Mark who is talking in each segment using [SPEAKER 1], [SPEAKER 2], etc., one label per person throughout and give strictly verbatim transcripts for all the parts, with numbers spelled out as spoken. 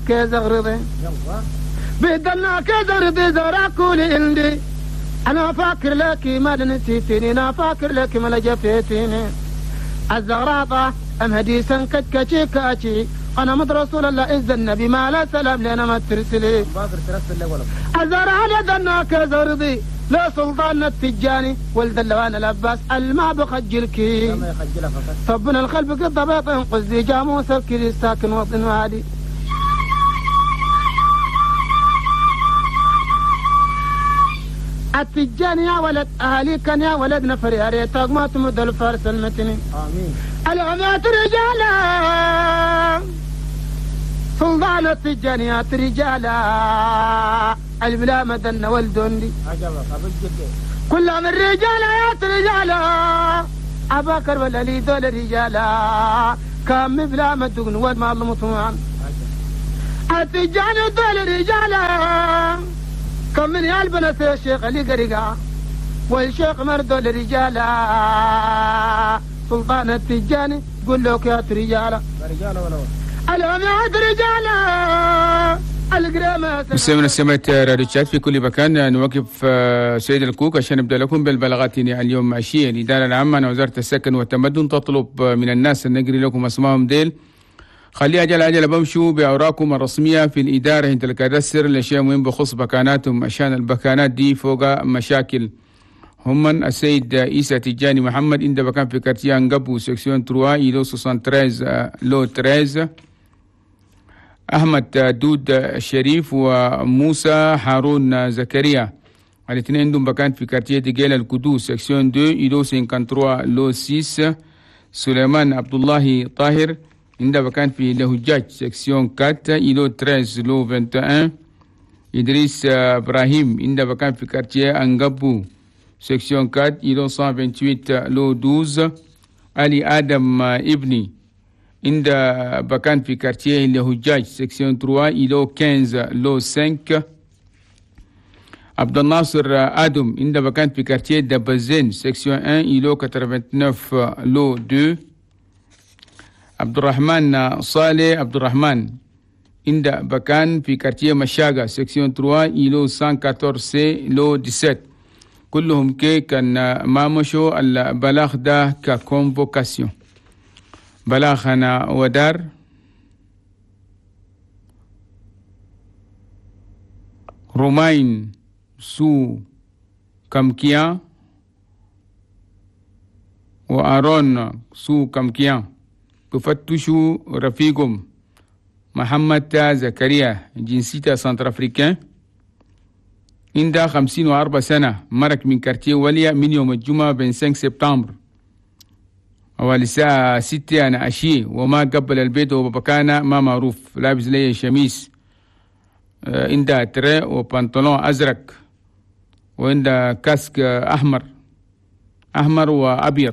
[SPEAKER 1] كيزغرضي بدلنا كيزغرضي زراكولي عندي أنا فاكر لك ما نسيتني أنا فاكر لك ما لجفتيني الزغراطة أم هديسا كتكتشي كاتشي أنا مد رسول الله إذ النبي ما لا سلام لنا ما ترسلي أزار على ذناك زرضي لا سلطان التجاني ولد اللوان الأباس الماء بخجلكي صبنا الخلف قد بيطن قزي جاموس الكري ساكن وطن وادي التجاني يا ولد أهالي كان يا ولد نفر يا ريتك ما تمد الفارس المتني آمين العمات رجالا سلطان التجانيات رجالا البلا مدن والدندي كل من رجالات رجالا أباكر ولا لي دول رجالا كم بلا مدن والمال مطمئن التجاني دول رجالا كم من يالبنا في الشيخ اللي قرقا والشيخ مردو لرجالا سلطان التجاني قل لك يا رجالا اليوم يا رجالا
[SPEAKER 2] مستمعينا سمعت راديو تشات في كل مكان. نوقف سيد الكوك عشان نبدأ لكم بالبلاغات اليوم عشية. الإدارة العامة عن وزارة السكن والتمدن تطلب من الناس أن نقري لكم أسمائهم ديل خلي أجل أجل بمشوا بأوراقهم الرسمية في الإدارة انت الكادستر الأشياء مهم بخص بكاناتهم عشان البكانات دي فوق مشاكل. هم السيد إيسا تجاني محمد عند بكان في كارتيا انقبو سكسيون تروا إلو سوسان تريز لو تريز. أحمد دود الشريف وموسى هارون زكريا الاثنين عندهم بكان في كارتيا ديجيل القدوس سكسيون دو إلو سينكان تروا لو سيس. سليمان عبد الله طاهر عند بكان في لهجاج سكسيون كات إلو تريز لو واحد وعشرين. إدريس إبراهيم عند بكان في كارتيا انقبو سكسيون كات إلو مية وثمانية وعشرين لو اثناشر. علي آدم ابني عند بكان في كارتيه الهجاج سكسيون تروا إلو خمسة لو خمسة. عبد الناصر آدم عند بكان في كارتيه دبزين سكسيون واحد إلو تسعة وثمانين لو اثنين. عبد الرحمن صالح عبد الرحمن عند بكان في كارتيه مشاغا سكسيون تروا إلو مية وأربعة عشر لو سبعة عشر. كلهم كي كان ما مشوا البلاغ ده ككونفوكاسيون. بلاغنا ودار روماين سو كمكيا وآرون سو كمكيا تفتشوا رفيقهم محمد زكريا جنسيته سنترافريكان عندها خمسين وأربع سنة مرك من كارتيه وليا من يوم الجمعة بين خمسة سبتمبر أول الساعة ستة أنا أشي وما قبل البيت وبكانا ما معروف لابس لي شميس عندها تري وبنطلون أزرق وعندها كاسك أحمر أحمر وأبيض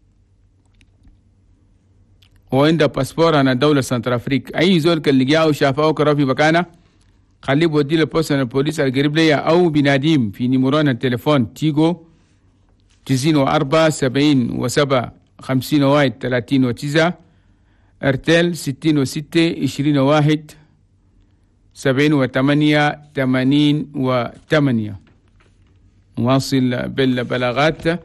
[SPEAKER 2] وعندها باسبور أنا دولة سنترافريك. أي زول اللي جاء وشافه كرا في بكانا خليه بودي لبوسن البوليس القريب لي أو بناديم في نيمورون التليفون تيجو تسعين وأربعة سبعين وسبعة خمسين واحد ثلاثين وتسعة. ارتل ستين وستة عشرين واحد سبعين وثمانية ثمانين وثمانية. واصل بالبلاغات.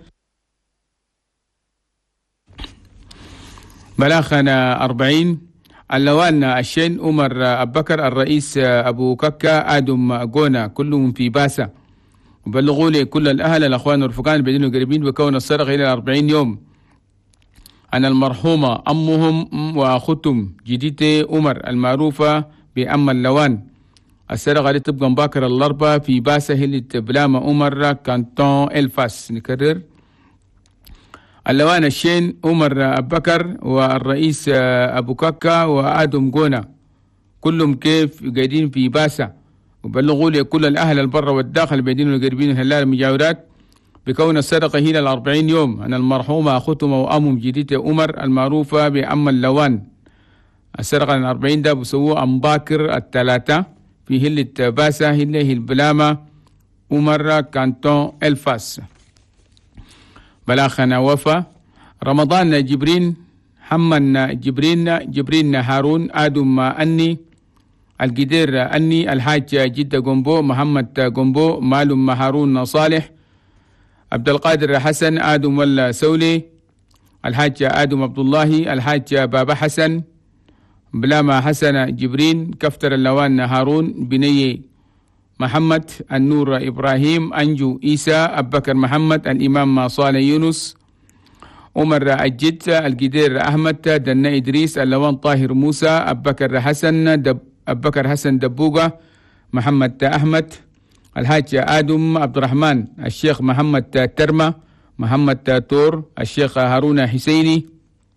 [SPEAKER 2] بلاغنا أربعين اللوان الشين عمر أبو بكر الرئيس أبو ككا آدم غونا كلهم في باسا. وبلغوا لي كل الأهل الأخوان والرفقان البدين القريبين بكون السرقة إلى أربعين يوم عن المرحومة أمهم وأختهم جديدة عمر المعروفة بأم اللوان. السرقة اللي تبقى مباكر الأربعة في باسا هي اللي تبلام عمر كانتون الفاس. نكرر اللوان الشين عمر أبو بكر والرئيس أبو كاكا وآدم غونا كلهم كيف قاعدين في باسا. وبلغوا لي كل الأهل البر والداخل البيدين والقريبين الهلال المجاورات بكون السرقة هي الأربعين يوم عن المرحومة أختهم وأمهم جديدة عمر المعروفة بأم اللوان. السرقة الأربعين ده بسووه أمباكر الثلاثة في هلة باسا هلة البلامة عمر كانتون الفاس. بلاخنا وفا رمضان جبرين حمن جبرين جبرين هارون آدم أني القدير أني الحاج جدة قنبو محمد قنبو مالم هارون صالح عبد القادر حسن آدم ولا سولي الحاج آدم عبد الله الحاج بابا حسن بلاما حسن جبرين كفتر اللوان هارون بني محمد النور إبراهيم أنجو إيسى أبو بكر محمد الإمام صالح يونس عمر الجد القدير أحمد دنا إدريس اللوان طاهر موسى أبو بكر حسن دب أبو بكر حسن دبوقة محمد أحمد الحاج آدم عبد الرحمن الشيخ محمد ترمى محمد تور الشيخ هارون حسيني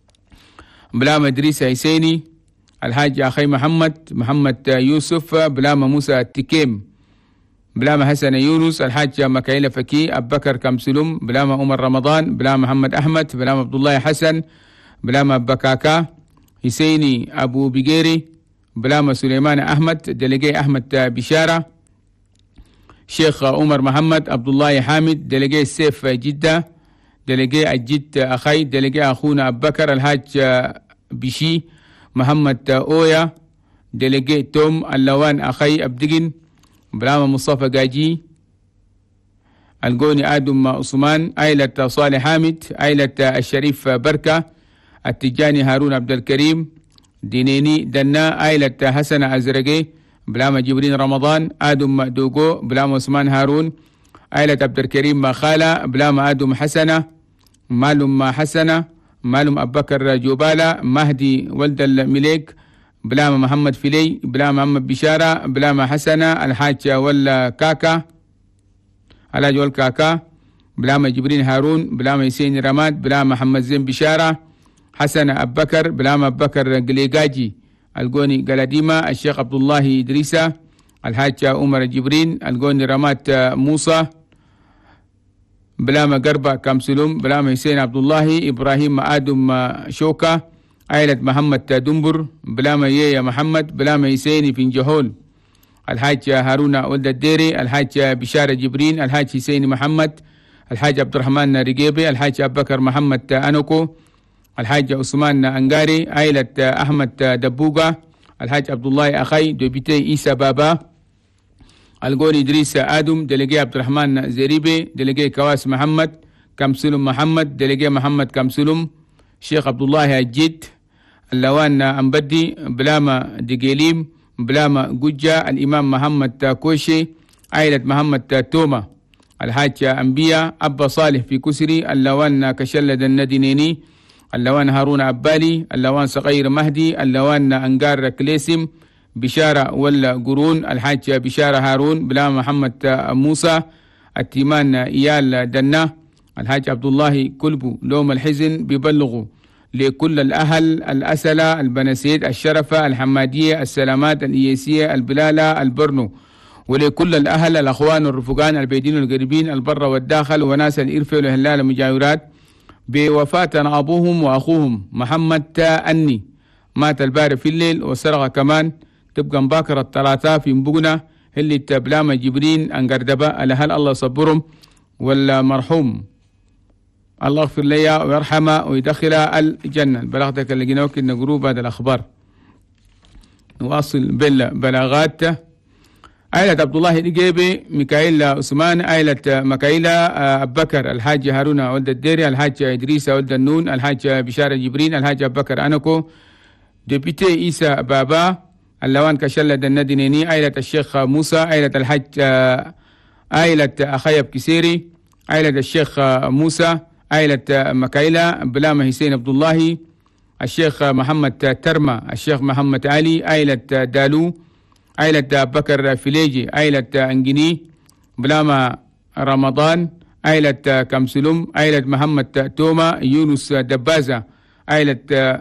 [SPEAKER 2] بلام إدريس حسيني الحاج أخي محمد محمد يوسف بلام موسى التكيم بلام حسن يونس الحاج مكايل فكي أبو بكر كمسلم بلام عمر رمضان بلام محمد أحمد بلام عبد الله حسن بلام أبو بكاكا حسيني أبو بقيري بلام سليمان أحمد دلقي أحمد بشارة شيخ عمر محمد عبد الله حامد دلقي السيف جدة دلقي الجد أخي دلقي أخونا أبو بكر الحاج بشي محمد أويا دلقي توم اللوان أخي أبدقن بلام مصطفى قاجي القوني آدم عثمان عائلة صالح حامد عائلة الشريف بركة التجاني هارون عبد الكريم دينيني دنا عائلة حسن أزرقي بلام جبرين رمضان آدم دوغو بلام عثمان هارون عائلة عبد الكريم خالة بلام آدم حسنة مالم حسنة مالم أبو بكر جوبالة مهدي ولد المليك بلام محمد فيلي بلام محمد بشارة بلام حسنة الحاج ولا كاكا الحاج والكاكا بلام جبرين هارون بلام يسين رماد بلام محمد زين بشارة حسن أبو بكر بلام أبو بكر قليقاجي القوني قلاديما الشيخ عبد الله إدريسة الحاج عمر جبرين القوني رمات موسى بلام قربة كامسلوم بلام حسين عبد الله إبراهيم آدم شوكة عائلة محمد دنبر بلام ييا محمد بلام حسين فين جهول الحاج هارون ولد الديري الحاج بشارة جبرين الحاج حسين محمد الحاج عبد الرحمن رقيبي الحاج أبو بكر محمد أنوكو الحاج عثمان أنقاري عائلة أحمد دبوقة الحاج عبد الله أخي دوبيتي إيسا بابا القوني إدريس آدم دلقي عبد الرحمن زريبي دلقي كواس محمد كمسلم محمد دلقي محمد كمسلم شيخ عبد الله الجد اللوان أنبدي بلاما دقيليم بلاما قجة الإمام محمد كوشي عائلة محمد توما الحاج أنبياء أبا صالح في كسري اللوان كشلد الندينيني اللوان هارون عبالي اللوان صغير مهدي اللوان أنقار كليسم بشارة ولا قرون الحاج بشارة هارون بلا محمد موسى التيمان إيال دنا الحاج عبد الله كلبو لوم الحزن ببلغوا لكل الأهل الأسلة البنسيد الشرفة الحمادية السلامات الإياسية البلالة البرنو ولكل الأهل الأخوان الرفقان البيدين القريبين البر والداخل وناس الإرفة والهلال المجاورات بوفاة أبوهم وأخوهم محمد تأني مات البارح في الليل وسرق كمان تبقى مباكرة الثلاثة في مبقنا اللي تبلام جبرين أنقردبا على هل الله صبرهم ولا مرحوم الله يغفر لي ويرحمه ويدخل الجنة. بلغتك اللي جنوك إن جروب هذا الأخبار نواصل بالبلاغات. عائلة عبد الله الإجيبي ميكائيل عثمان عائلة مكايلة أبو بكر الحاج هارون ولد الديري الحاج إدريس ولد النون الحاج بشارة جبرين الحاج أبو بكر أنكو ديبيتي إيسا بابا اللوان كشلد الندينيني عائلة الشيخ موسى عائلة الحاج عائلة أخيب كسيري عائلة الشيخ موسى عائلة مكايلة بلام حسين عبد الله الشيخ محمد ترمى الشيخ محمد علي عائلة دالو عائلة بكر فيليجي عائلة انجني بلاما رمضان عائلة كمسلم عائلة محمد توما يونس دبازة عائلة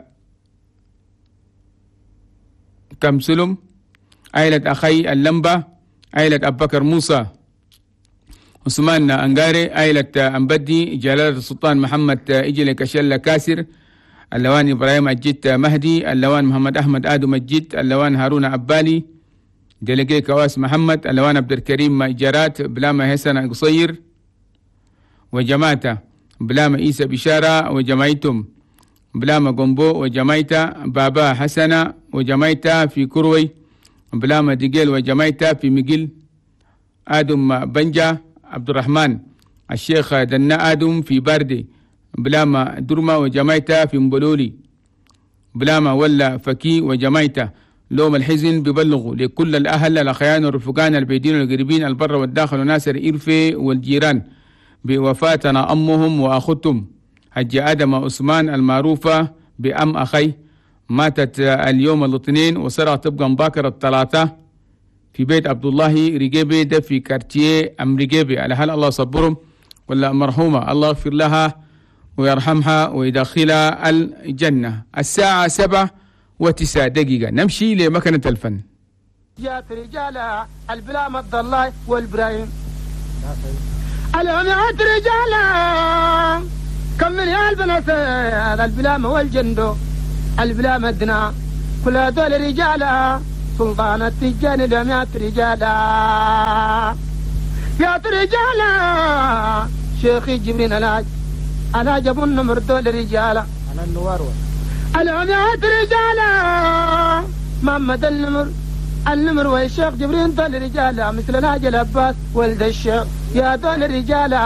[SPEAKER 2] كمسلم عائلة أخي اللمبة عائلة أبو بكر موسى عثمان أنقاري عائلة أنبدي جلالة السلطان محمد إجل كشل كاسر اللوان إبراهيم الجد مهدي اللوان محمد أحمد آدم الجد اللوان هارون عبالي دلقي كواس محمد اللوان عبد الكريم إجارات بلاما حسن قصير وجماعته بلاما إيسى بشارة وجماعتهم بلاما قنبو وجماعته بابا حسنة وجماعته في كروي بلاما ديجيل وجمايتا في مجل آدم بنجا عبد الرحمن الشيخ دنا آدم في باردي بلاما درما وجمايتا في مبلولي بلاما ولا فكي وجمايتا لوم الحزن ببلغوا لكل الأهل الأخيان والرفقان البعيدين والقريبين البر والداخل وناس الإرفة والجيران بوفاتنا أمهم وأختهم حج آدم عثمان المعروفة بأم أخي ماتت اليوم الاثنين وصارت تبقى مباكرة الثلاثة في بيت عبد الله رجيبي ده في كارتيه أم رجيبي على هل الله صبرهم ولا مرحومة الله يغفر لها ويرحمها ويدخلها الجنة. الساعة سبعة وتسع دقيقة نمشي لمكنة الفن.
[SPEAKER 1] جاءت رجالة البلام الضلاي والبراهيم اليوم جاءت رجالة كم من يا البنات البلام والجندو البلام الدنا كل هذول رجالة سلطان التجان اليوم جاءت رجالة جاءت رجالة شيخي جبرين الهاج الهاج ابو النمر دول رجالة
[SPEAKER 3] أنا النوار
[SPEAKER 1] اليوم جاءت رجالة محمد النمر النمر والشيخ جبرين دول رجالة مثل الهاج العباس ولد الشيخ يا دول رجالة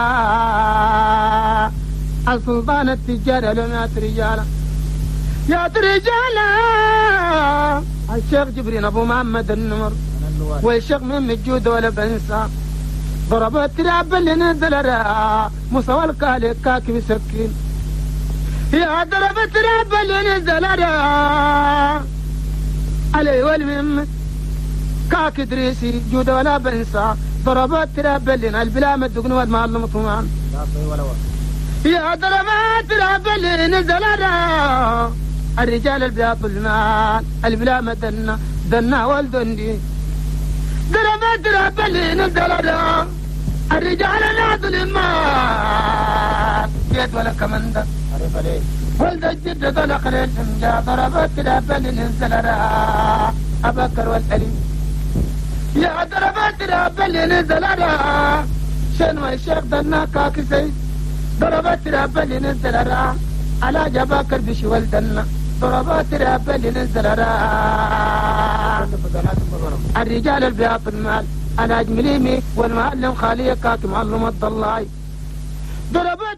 [SPEAKER 1] السلطان التجار اليوم جاءت رجالة يا رجالة الشيخ جبرين ابو محمد النمر والشيخ من الجود ولا بنسى ضربت راب اللي نزل راه مصوى الكالي كاكي مسكين يا ضربت راب اللي نزل راه علي والمم كاكي دريسي جود ولا بنسى ضربت راب اللي البلام الدقن والمعلم طمان يا ضربت راب اللي نزل راه الرجال البياض المال البلام دنا دنا والدندي ضربت راب اللي نزل راه الرجال ناضل المال يد ولا كمندة ولد الجد طلق للجمجة ضربت راب اللي نزل راه أبكر والأليم يا ضربت راب اللي نزل راه شنو الشيخ دنا كاكي سيد ضربت راب اللي نزل راه على جباكر بشي والدنا ضربات راب اللي نزل راه الرجال البياض المال انا اجمليمي والمعلم خالي كاك معلم الضلاي ضربات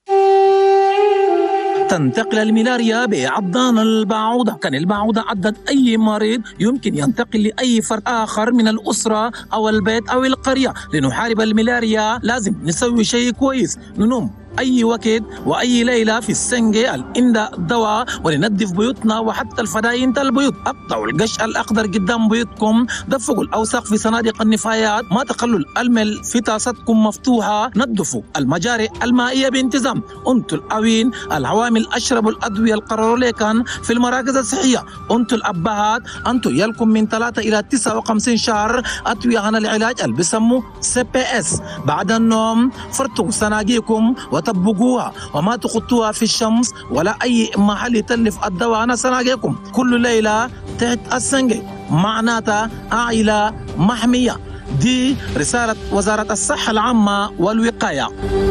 [SPEAKER 4] تنتقل الملاريا بعضان البعوضة. كان البعوضة عدد أي مريض يمكن ينتقل لأي فرد آخر من الأسرة أو البيت أو القرية. لنحارب الملاريا لازم نسوي شيء كويس، ننوم أي وقت وأي ليلة في السنجة الإنداء الدواء ولننظف بيوتنا وحتى الفداين البيوت. أقطعوا القش الأخضر قدام بيوتكم، دفقوا الأوساخ في صناديق النفايات، ما تخلوا المل في طاستكم مفتوحة، نظفوا المجاري المائية بانتظام. أنتوا الأوين العوامل أشربوا الأدوية القرار لكن في المراكز الصحية. أنتوا الأبهات أنتوا يلكم من ثلاثة إلى تسعة وخمسين شهر أدوية عن العلاج اللي بيسموا سي بي إس. بعد النوم فرتوا صناديقكم وطبقوها وما تخطوها في الشمس ولا أي محل يتلف الدواء عن صناديقكم. كل ليلة تحت السنجة معناتها عائلة محمية. دي رسالة وزارة الصحة العامة والوقاية.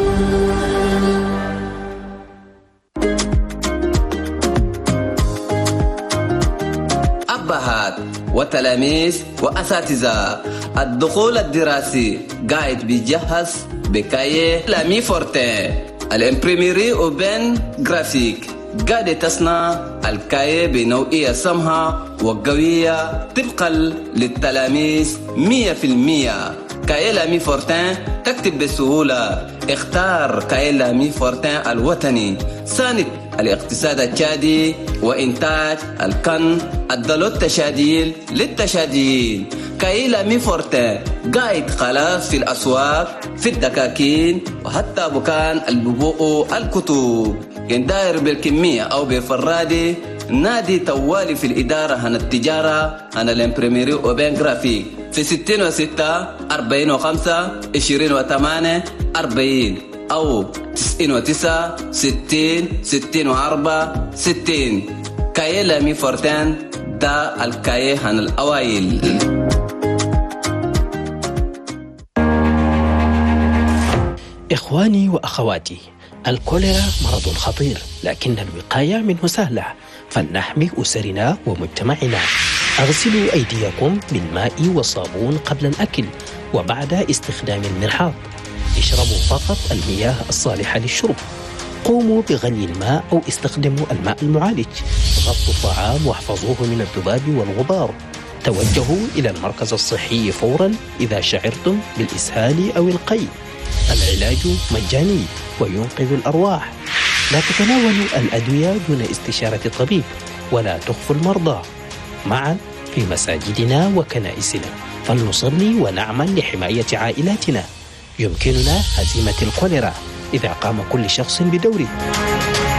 [SPEAKER 5] أبهات وتلاميذ وأساتذة، الدخول الدراسي قاعد بيجهز بكاية لامي فورتين. الامبريميري اوبن جرافيك قاعدة تصنع الكاية بنوعية سمحة وقوية طبقا للتلاميذ مية في المية. كاية لامي فورتين تكتب بسهولة. اختار كاية لامي فورتين الوطني، ساند الاقتصاد التشادي وإنتاج القن، الدلو التشاديل للتشاديين. كاية لامي فورتين قاعد خلاص في الأسواق، في الدكاكين وحتى بكان الببوء الكتب. إن داير بالكمية أو بالفرادي نادي توالي في الإدارة عن التجارة عن الامبريميري أوبن جرافيك في ستين وستة أربعين وخمسة عشرين وثمانية أربعين أو تسعين وتسعة ستين ستين وأربعة ستين. كاية لامي فورتين دا الكاية عن الأوائل.
[SPEAKER 6] إخواني وأخواتي، الكوليرا مرض خطير لكن الوقاية منه سهلة، فلنحمي أسرنا ومجتمعنا. اغسلوا أيديكم بالماء والصابون قبل الأكل وبعد استخدام المرحاض. اشربوا فقط المياه الصالحة للشرب. قوموا بغلي الماء أو استخدموا الماء المعالج. غطوا الطعام واحفظوه من الذباب والغبار. توجهوا إلى المركز الصحي فورا إذا شعرتم بالإسهال أو القيء. العلاج مجاني وينقذ الأرواح. لا تتناولوا الأدوية دون استشارة الطبيب ولا تخفوا المرضى. معا في مساجدنا وكنائسنا فلنصلي ونعمل لحماية عائلاتنا. يمكننا هزيمة الكوليرا إذا قام كل شخص بدوره.